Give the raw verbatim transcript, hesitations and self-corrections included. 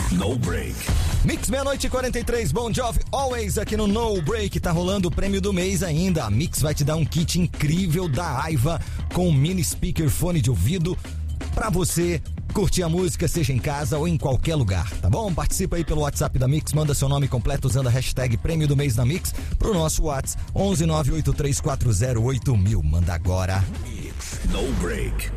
No Break. Mix meia-noite e quarenta e três, Bon Jovi Always aqui no No Break. Tá rolando o prêmio do mês ainda. A Mix vai te dar um kit incrível da Aiva com um mini speaker, fone de ouvido pra você curtir a música, seja em casa ou em qualquer lugar, tá bom? Participa aí pelo WhatsApp da Mix, manda seu nome completo usando a hashtag prêmio do mês da Mix pro nosso WhatsApp onze nove oito três quatro zero oito mil. Manda agora. Mix No Break.